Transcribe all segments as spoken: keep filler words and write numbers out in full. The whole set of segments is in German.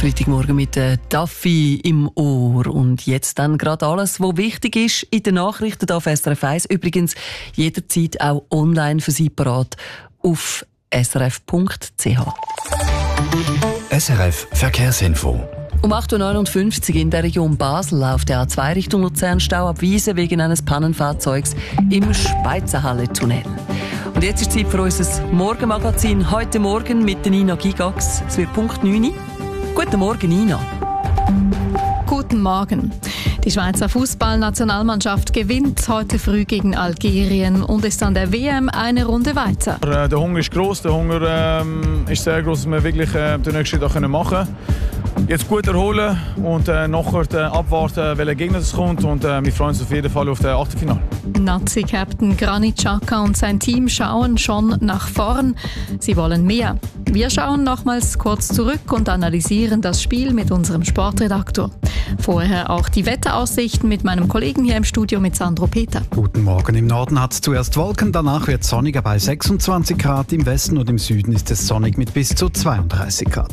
Freitagmorgen mit der Duffy im Ohr. Und jetzt dann gerade alles, was wichtig ist in den Nachrichten auf S R F eins. Übrigens jederzeit auch online für Sie parat auf s r f punkt c h. S R F Verkehrsinfo. Um acht Uhr neunundfünfzig in der Region Basel auf der A zwei Richtung Luzern Stau ab Wiese wegen eines Pannenfahrzeugs im Schweizerhalle-Tunnel. Und jetzt ist Zeit für unser Morgenmagazin. Heute Morgen mit Nina Gigax. Es wird Punkt neun. Guten Morgen, Nina. Guten Morgen. Die Schweizer Fußballnationalmannschaft gewinnt heute früh gegen Algerien und ist an der W M eine Runde weiter. Der Hunger ist gross, der Hunger ähm, ist sehr gross, dass wir wirklich äh, den nächsten Schritt auch machen können. Jetzt gut erholen und äh, nachher äh, abwarten, welcher Gegner es kommt. Und äh, wir freuen uns auf jeden Fall auf das Achtelfinale. Nazi-Captain Granit Xhaka und sein Team schauen schon nach vorn. Sie wollen mehr. Wir schauen nochmals kurz zurück und analysieren das Spiel mit unserem Sportredaktor. Vorher auch die Wetteraussichten mit meinem Kollegen hier im Studio mit Sandro Peter. Guten Morgen. Im Norden hat es zuerst Wolken, danach wird es sonniger bei sechsundzwanzig Grad. Im Westen und im Süden ist es sonnig mit bis zu zweiunddreißig Grad.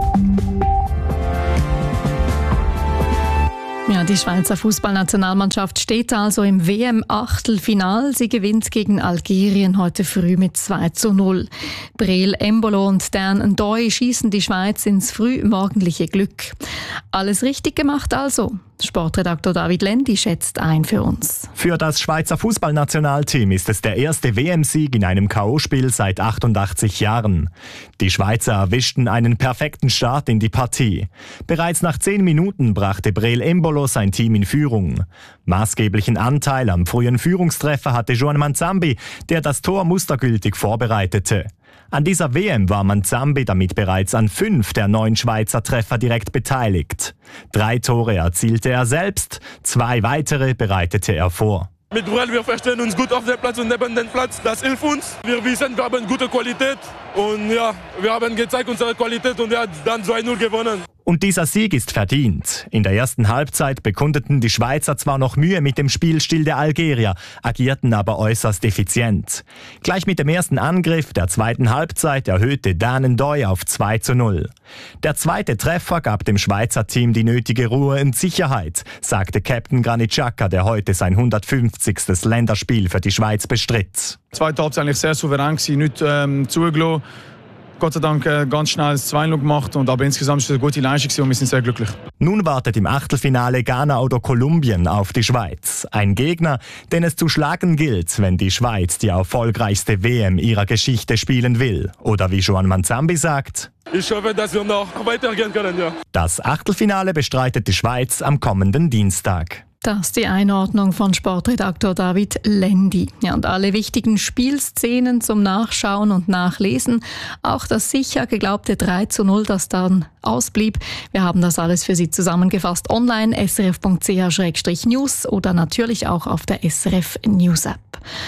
Ja, die Schweizer Fußballnationalmannschaft steht also im W M-Achtelfinal. Sie gewinnt gegen Algerien heute früh mit zwei zu null. Breel Embolo und Dan Ndoye schießen die Schweiz ins frühmorgendliche Glück. Alles richtig gemacht also. Sportredaktor David Lendi schätzt ein für uns. Für das Schweizer Fußballnationalteam ist es der erste W M-Sieg in einem K O-Spiel seit achtundachtzig Jahren. Die Schweizer erwischten einen perfekten Start in die Partie. Bereits nach zehn Minuten brachte Breel Embolo sein Team in Führung. Maßgeblichen Anteil am frühen Führungstreffer hatte Juan Manzambi, der das Tor mustergültig vorbereitete. An dieser W M war Manzambi damit bereits an fünf der neun Schweizer Treffer direkt beteiligt. Drei Tore erzielte er selbst, zwei weitere bereitete er vor. Mit Breel, wir verstehen uns gut auf dem Platz und neben dem Platz. Das hilft uns. Wir wissen, wir haben gute Qualität und ja, wir haben gezeigt unsere Qualität und ja, dann zwei null gewonnen. Und dieser Sieg ist verdient. In der ersten Halbzeit bekundeten die Schweizer zwar noch Mühe mit dem Spielstil der Algerier, agierten aber äußerst effizient. Gleich mit dem ersten Angriff der zweiten Halbzeit erhöhte Dan Ndoye auf zwei zu null. Der zweite Treffer gab dem Schweizer Team die nötige Ruhe und Sicherheit, sagte Captain Granit Xhaka, der heute sein hundertfünfzigstes Länderspiel für die Schweiz bestritt. Die zweite Halbzeit eigentlich sehr souverän gewesen, nicht ähm, zugelassen. Gott sei Dank äh, ganz schnell das zwei null gemacht, und aber insgesamt ist es eine gute Leistung und wir sind sehr glücklich. Nun wartet im Achtelfinale Ghana oder Kolumbien auf die Schweiz. Ein Gegner, den es zu schlagen gilt, wenn die Schweiz die erfolgreichste W M ihrer Geschichte spielen will. Oder wie Juan Manzambi sagt: Ich hoffe, dass wir noch weitergehen können, ja. Das Achtelfinale bestreitet die Schweiz am kommenden Dienstag. Das ist die Einordnung von Sportredaktor David Lendi. Ja, und alle wichtigen Spielszenen zum Nachschauen und Nachlesen, auch das sicher geglaubte drei zu null, das dann ausblieb. Wir haben das alles für Sie zusammengefasst online, s r f punkt c h slash news oder natürlich auch auf der S R F News App.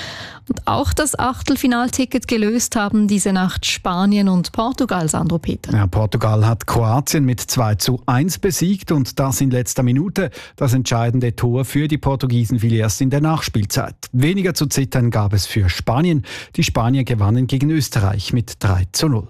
Und auch das Achtelfinalticket gelöst haben diese Nacht Spanien und Portugal, Sandro Peter. Ja, Portugal hat Kroatien mit zwei zu eins besiegt und das in letzter Minute. Das entscheidende Tor für die Portugiesen fiel erst in der Nachspielzeit. Weniger zu zittern gab es für Spanien. Die Spanier gewannen gegen Österreich mit drei zu null.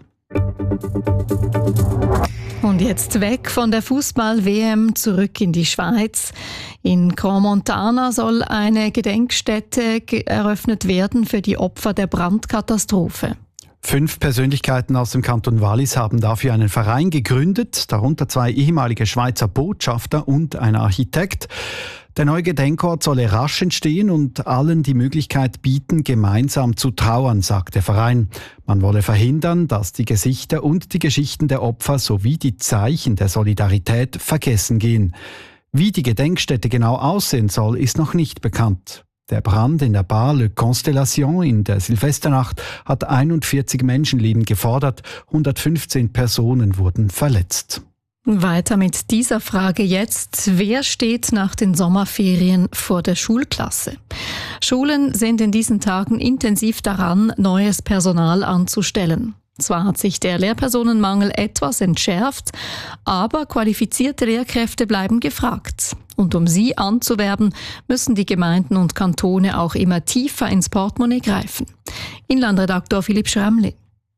Und jetzt weg von der Fußball-W M zurück in die Schweiz. In Crans-Montana soll eine Gedenkstätte ge- eröffnet werden für die Opfer der Brandkatastrophe. Fünf Persönlichkeiten aus dem Kanton Wallis haben dafür einen Verein gegründet, darunter zwei ehemalige Schweizer Botschafter und ein Architekt. Der neue Gedenkort solle rasch entstehen und allen die Möglichkeit bieten, gemeinsam zu trauern, sagt der Verein. Man wolle verhindern, dass die Gesichter und die Geschichten der Opfer sowie die Zeichen der Solidarität vergessen gehen. Wie die Gedenkstätte genau aussehen soll, ist noch nicht bekannt. Der Brand in der Bar Le Constellation in der Silvesternacht hat einundvierzig Menschenleben gefordert, hundertfünfzehn Personen wurden verletzt. Weiter mit dieser Frage jetzt. Wer steht nach den Sommerferien vor der Schulklasse? Schulen sind in diesen Tagen intensiv daran, neues Personal anzustellen. Zwar hat sich der Lehrpersonenmangel etwas entschärft, aber qualifizierte Lehrkräfte bleiben gefragt. Und um sie anzuwerben, müssen die Gemeinden und Kantone auch immer tiefer ins Portemonnaie greifen. Inlandredaktor Philipp Schrammli.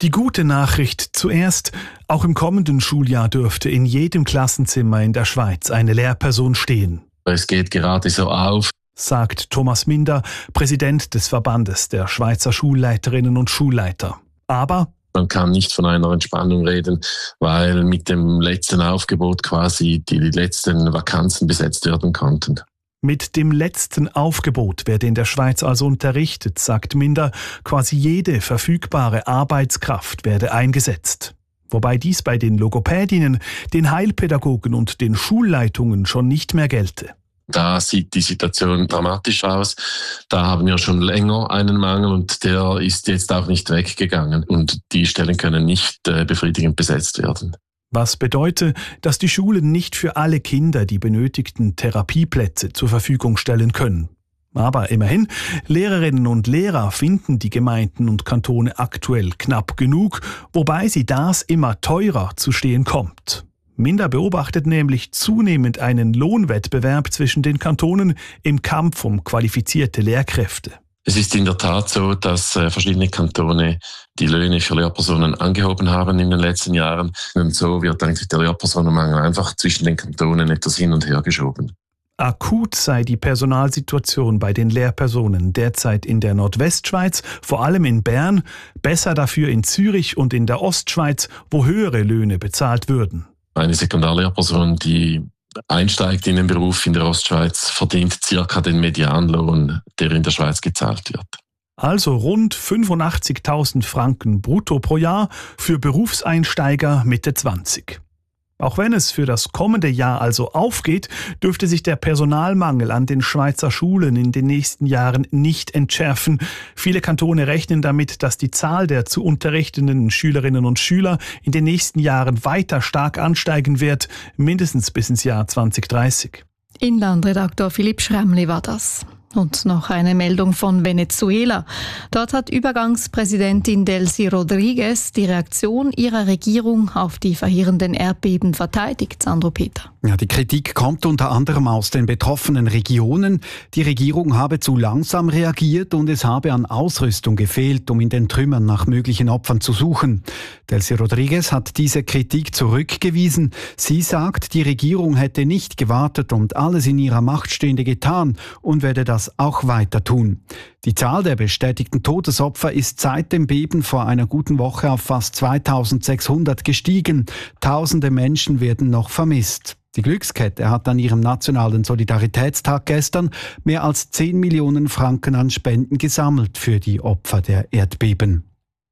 Die gute Nachricht zuerst: Auch im kommenden Schuljahr dürfte in jedem Klassenzimmer in der Schweiz eine Lehrperson stehen. Es geht gerade so auf, sagt Thomas Minder, Präsident des Verbandes der Schweizer Schulleiterinnen und Schulleiter. Aber man kann nicht von einer Entspannung reden, weil mit dem letzten Aufgebot quasi die letzten Vakanzen besetzt werden konnten. Mit dem letzten Aufgebot werde in der Schweiz also unterrichtet, sagt Minder. Quasi jede verfügbare Arbeitskraft werde eingesetzt. Wobei dies bei den Logopädinnen, den Heilpädagogen und den Schulleitungen schon nicht mehr gelte. Da sieht die Situation dramatisch aus. Da haben wir schon länger einen Mangel und der ist jetzt auch nicht weggegangen. Und die Stellen können nicht äh, befriedigend besetzt werden. Was bedeutet, dass die Schulen nicht für alle Kinder die benötigten Therapieplätze zur Verfügung stellen können. Aber immerhin, Lehrerinnen und Lehrer finden die Gemeinden und Kantone aktuell knapp genug, wobei sie das immer teurer zu stehen kommt. Minder beobachtet nämlich zunehmend einen Lohnwettbewerb zwischen den Kantonen im Kampf um qualifizierte Lehrkräfte. Es ist in der Tat so, dass äh, verschiedene Kantone die Löhne für Lehrpersonen angehoben haben in den letzten Jahren. Und so wird eigentlich der Lehrpersonenmangel einfach zwischen den Kantonen etwas hin und her geschoben. Akut sei die Personalsituation bei den Lehrpersonen derzeit in der Nordwestschweiz, vor allem in Bern, besser dafür in Zürich und in der Ostschweiz, wo höhere Löhne bezahlt würden. Eine Sekundarlehrperson, die einsteigt in den Beruf in der Ostschweiz, verdient circa den Medianlohn, der in der Schweiz gezahlt wird. Also rund fünfundachtzigtausend Franken brutto pro Jahr für Berufseinsteiger Mitte zwanzig. Auch wenn es für das kommende Jahr also aufgeht, dürfte sich der Personalmangel an den Schweizer Schulen in den nächsten Jahren nicht entschärfen. Viele Kantone rechnen damit, dass die Zahl der zu unterrichtenden Schülerinnen und Schüler in den nächsten Jahren weiter stark ansteigen wird, mindestens bis ins Jahr zwanzig dreißig. Inlandredaktor Philipp Schremli war das. Und noch eine Meldung von Venezuela. Dort hat Übergangspräsidentin Delcy Rodriguez die Reaktion ihrer Regierung auf die verheerenden Erdbeben verteidigt. Sandro Peter. Ja, die Kritik kommt unter anderem aus den betroffenen Regionen. Die Regierung habe zu langsam reagiert und es habe an Ausrüstung gefehlt, um in den Trümmern nach möglichen Opfern zu suchen. Delcy Rodriguez hat diese Kritik zurückgewiesen. Sie sagt, die Regierung hätte nicht gewartet und alles in ihrer Macht Stehende getan und werde das auch weiter tun. Die Zahl der bestätigten Todesopfer ist seit dem Beben vor einer guten Woche auf fast zweitausendsechshundert gestiegen. Tausende Menschen werden noch vermisst. Die Glückskette hat an ihrem nationalen Solidaritätstag gestern mehr als zehn Millionen Franken an Spenden gesammelt für die Opfer der Erdbeben.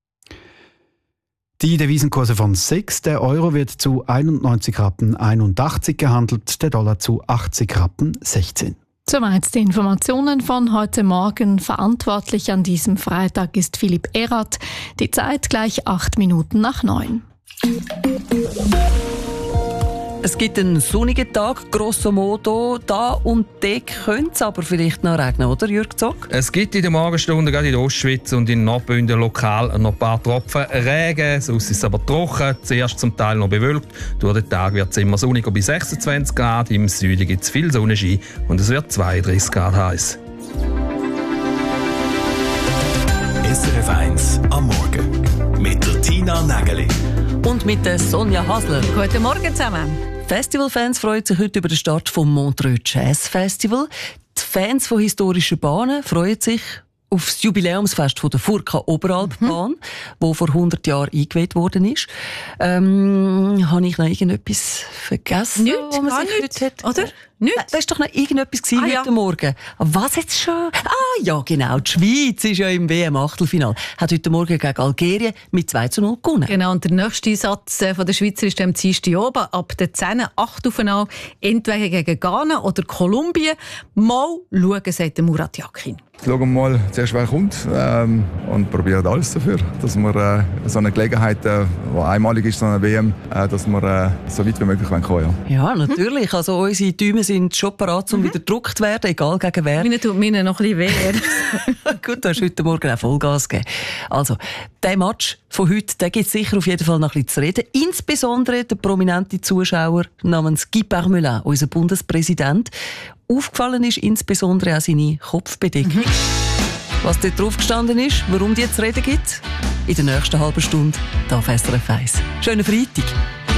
Die Devisenkurse von sechs, der Euro wird zu einundneunzig Rappen einundachtzig gehandelt, der Dollar zu achtzig Rappen sechzehn. Soweit die Informationen von heute Morgen. Verantwortlich an diesem Freitag ist Philipp Erath. Die Zeit gleich acht Minuten nach neun. Es gibt einen sonnigen Tag, grosso modo. Da und dort könnte es aber vielleicht noch regnen, oder Jürg Zock? Es gibt in den Morgenstunden gerade in der Ostschweiz und in Nordbünden lokal noch ein paar Tropfen Regen. Sonst ist es aber trocken, zuerst zum Teil noch bewölkt. Durch den Tag wird es immer sonniger bei sechsundzwanzig Grad. Im Süden gibt es viel Sonnenschein und es wird zweiunddreißig Grad heiß. S R F eins am Morgen mit der Tina Nägeli. Und mit der Sonja Hasler. Guten Morgen zusammen. Festivalfans freuen sich heute über den Start vom Montreux Jazz Festival. Die Fans von historischen Bahnen freuen sich auf das Jubiläumsfest von der Furka Oberalpbahn, mhm. wo vor hundert Jahren eingeweiht worden ist. Ähm, habe ich noch irgendetwas vergessen? Nicht, was man sich heute hat? Oder? Nicht? Da war doch noch irgendetwas ah, heute ja. Morgen. Was jetzt schon? Ah ja, genau. Die Schweiz ist ja im W M-Achtelfinale. Hat heute Morgen gegen Algerien mit zwei zu null gewonnen. Genau, und der nächste Einsatz von der Schweizer ist am Dienstag oben. Ab der zehn acht aufeinander. Entweder gegen Ghana oder Kolumbien. Mal schauen, sagt Murat Yakin. Schauen wir mal, zuerst wer kommt ähm, und probieren alles dafür, dass wir äh, so eine Gelegenheit, äh, die einmalig ist, so eine W M, äh, dass wir äh, so weit wie möglich kommen können. Ja, ja natürlich. Also unsere Däume sind schon parat, um mhm. wieder gedruckt zu werden, egal gegen wer. Meine tut mir noch ein bisschen weh. Gut, du hast heute Morgen auch Vollgas gegeben. Also, der Match von heute, der gibt sicher auf jeden Fall noch ein bisschen zu reden. Insbesondere der prominente Zuschauer namens Guy Parmelin, unser Bundespräsident. Aufgefallen ist insbesondere auch seine Kopfbedeckung. Mhm. Was dort drauf gestanden ist, warum die zu reden gibt, in der nächsten halben Stunde hier auf S R F eins. Schönen Freitag!